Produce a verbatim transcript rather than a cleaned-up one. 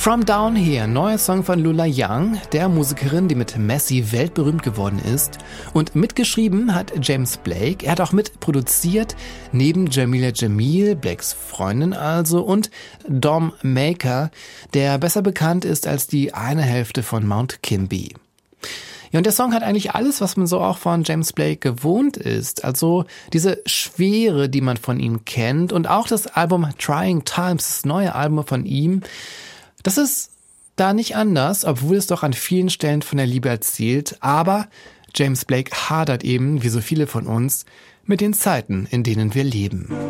From Down Here, neuer Song von Lola Young, der Musikerin, die mit Messi weltberühmt geworden ist. Und mitgeschrieben hat James Blake. Er hat auch mitproduziert, neben Jamila Jamil, Blakes Freundin also, und Dom Maker, der besser bekannt ist als die eine Hälfte von Mount Kimby. Ja, und der Song hat eigentlich alles, was man so auch von James Blake gewohnt ist. Also diese Schwere, die man von ihm kennt, und auch das Album Trying Times, das neue Album von ihm. Das ist da nicht anders, obwohl es doch an vielen Stellen von der Liebe erzählt. Aber James Blake hadert eben, wie so viele von uns, mit den Zeiten, in denen wir leben.